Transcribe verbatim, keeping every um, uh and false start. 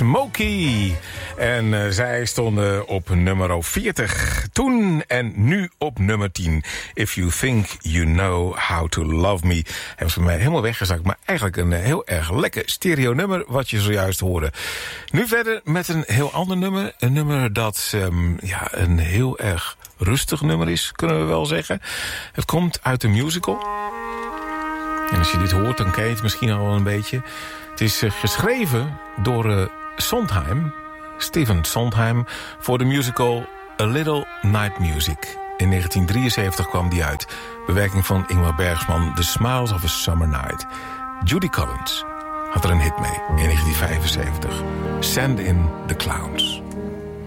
Smokey. En uh, zij stonden op nummer veertig toen en nu op nummer tien. If You Think You Know How To Love Me. Hebben ze mij helemaal weggezakt, maar eigenlijk een heel erg lekker stereo nummer wat je zojuist hoorde. Nu verder met een heel ander nummer. Een nummer dat um, ja, een heel erg rustig nummer is, kunnen we wel zeggen. Het komt uit de musical. En als je dit hoort, dan ken je het misschien al wel een beetje. Het is uh, geschreven door uh, Sondheim, Stephen Sondheim, voor de musical A Little Night Music. In negentien drieënzeventig kwam die uit. Bewerking van Ingmar Bergman, The Smiles of a Summer Night. Judy Collins had er een hit mee in negentien vijfenzeventig. Send in the Clowns.